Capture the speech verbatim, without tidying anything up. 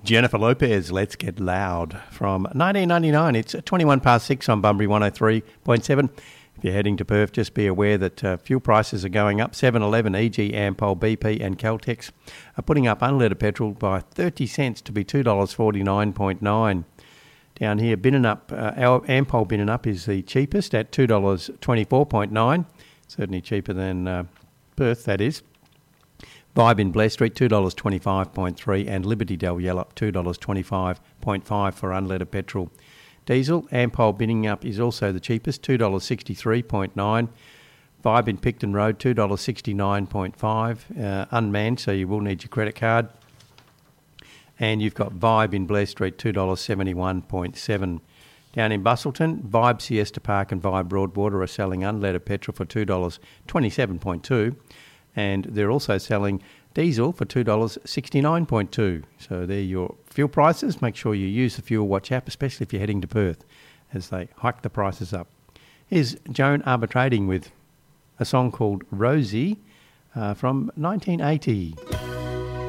Jennifer Lopez, Let's Get Loud, from nineteen ninety-nine. It's twenty-one past six on Bunbury one oh three point seven. If you're heading to Perth, just be aware that uh, fuel prices are going up. seven eleven, E G, Ampol, B P and Caltex are putting up unleaded petrol by thirty cents to be two dollars forty-nine point nine. Down here, Binnanup, uh, our Ampol Binnanup is the cheapest at two dollars twenty-four point nine. Certainly cheaper than uh, Perth, that is. Vibe in Blair Street, two dollars twenty-five point three, and Liberty Del Yellup, two dollars twenty-five point five for unleaded petrol. Diesel, Ampol Binnanup is also the cheapest, two dollars sixty-three point nine. Vibe in Picton Road, two dollars sixty-nine point five, uh, unmanned, so you will need your credit card. And you've got Vibe in Blair Street, two dollars seventy-one point seven. Down in Bustleton, Vibe Siesta Park and Vibe Broadwater are selling unleaded petrol for two dollars twenty-seven point two. And they're also selling diesel for two dollars sixty-nine point two. So they're your fuel prices. Make sure you use the Fuel Watch app, especially if you're heading to Perth, as they hike the prices up. Here's Joan Armatrading with a song called Rosie uh, from nineteen eighty.